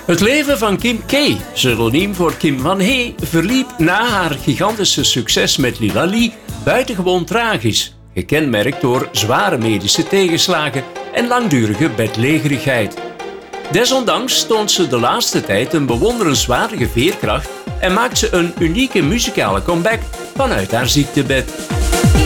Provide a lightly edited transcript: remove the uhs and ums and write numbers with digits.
Het leven van Kim K, pseudoniem voor Kim Van Hey, verliep na haar gigantische succes met Lila Lee buitengewoon tragisch, gekenmerkt door zware medische tegenslagen en langdurige bedlegerigheid. Desondanks toont ze de laatste tijd een bewonderenswaardige veerkracht en maakt ze een unieke muzikale comeback vanuit haar ziektebed.